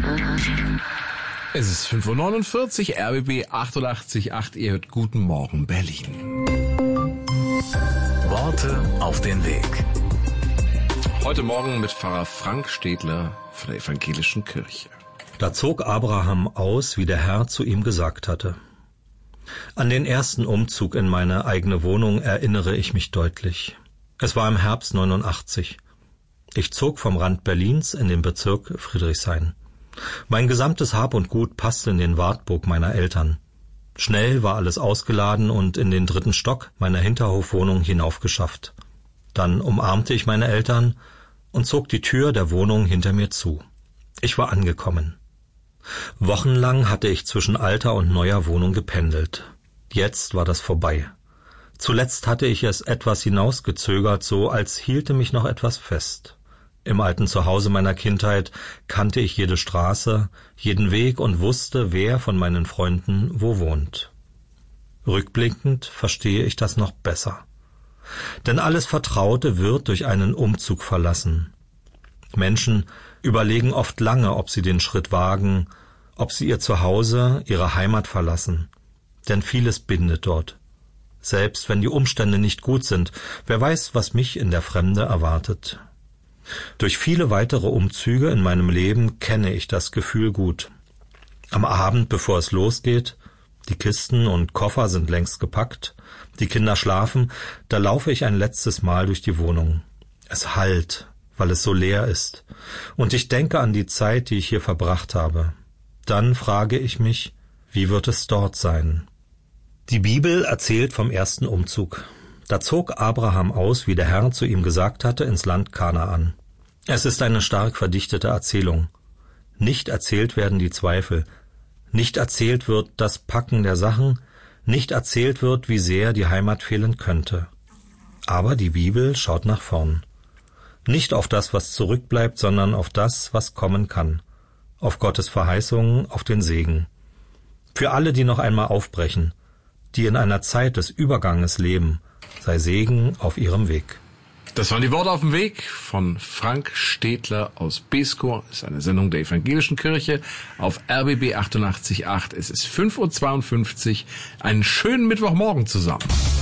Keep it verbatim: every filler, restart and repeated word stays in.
Es ist fünf Uhr neunundvierzig, R B B achtundachtzig Komma acht, ihr hört Guten Morgen Berlin. Worte auf den Weg. Heute Morgen mit Pfarrer Frank Stedler von der Evangelischen Kirche. Da zog Abraham aus, wie der Herr zu ihm gesagt hatte. An den ersten Umzug in meine eigene Wohnung erinnere ich mich deutlich. Es war im Herbst neunundachtzig. Ich zog vom Rand Berlins in den Bezirk Friedrichshain. Mein gesamtes Hab und Gut passte in den Wartburg meiner Eltern. Schnell war alles ausgeladen und in den dritten Stock meiner Hinterhofwohnung hinaufgeschafft. Dann umarmte ich meine Eltern und zog die Tür der Wohnung hinter mir zu. Ich war angekommen. Wochenlang hatte ich zwischen alter und neuer Wohnung gependelt. Jetzt war das vorbei. Zuletzt hatte ich es etwas hinausgezögert, so als hielte mich noch etwas fest. Im alten Zuhause meiner Kindheit kannte ich jede Straße, jeden Weg und wusste, wer von meinen Freunden wo wohnt. Rückblickend verstehe ich das noch besser. Denn alles Vertraute wird durch einen Umzug verlassen. Menschen überlegen oft lange, ob sie den Schritt wagen, ob sie ihr Zuhause, ihre Heimat verlassen. Denn vieles bindet dort. Selbst wenn die Umstände nicht gut sind, wer weiß, was mich in der Fremde erwartet. Durch viele weitere Umzüge in meinem Leben kenne ich das Gefühl gut. Am Abend, bevor es losgeht, die Kisten und Koffer sind längst gepackt, die Kinder schlafen, da laufe ich ein letztes Mal durch die Wohnung. Es hallt, weil es so leer ist, und ich denke an die Zeit, die ich hier verbracht habe. Dann frage ich mich, wie wird es dort sein? Die Bibel erzählt vom ersten Umzug. Da zog Abraham aus, wie der Herr zu ihm gesagt hatte, ins Land Kanaan. Es ist eine stark verdichtete Erzählung. Nicht erzählt werden die Zweifel. Nicht erzählt wird das Packen der Sachen. Nicht erzählt wird, wie sehr die Heimat fehlen könnte. Aber die Bibel schaut nach vorn. Nicht auf das, was zurückbleibt, sondern auf das, was kommen kann. Auf Gottes Verheißungen, auf den Segen. Für alle, die noch einmal aufbrechen, die in einer Zeit des Überganges leben, sei Segen auf ihrem Weg. Das waren die Worte auf dem Weg von Frank Stedler aus Beeskow. Das ist eine Sendung der Evangelischen Kirche auf R B B achtundachtzig Komma acht. Es ist fünf Uhr zweiundfünfzig. Einen schönen Mittwochmorgen zusammen.